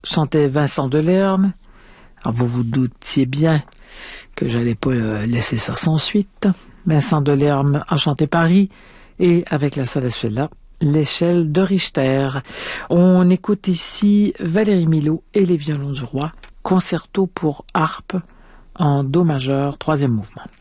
chantait Vincent Delerme. Alors vous vous doutiez bien que j'allais pas laisser ça sans suite. Vincent Delerme a chanté Paris et avec la Salasuela, l'échelle de Richter. On écoute ici Valérie Milhaud et les violons du roi, concerto pour harpe en do majeur, 3e mouvement.